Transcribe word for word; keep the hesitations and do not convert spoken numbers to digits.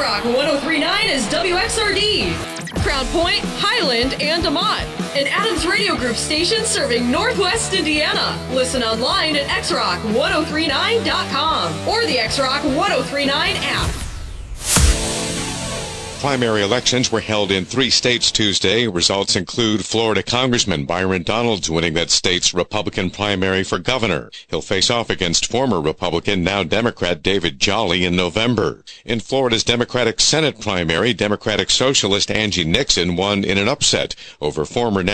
Rock one oh three point nine is W X R D. Crown Point, Highland, and DeMont. An Adams Radio Group station serving Northwest Indiana. Listen online at x rock ten thirty-nine dot com or the X Rock ten thirty-nine app. Primary elections were held in three states Tuesday. Results include Florida Congressman Byron Donalds winning that state's Republican primary for governor. He'll face off against former Republican, now Democrat David Jolly in November. In Florida's Democratic Senate primary, Democratic Socialist Angie Nixon won in an upset over former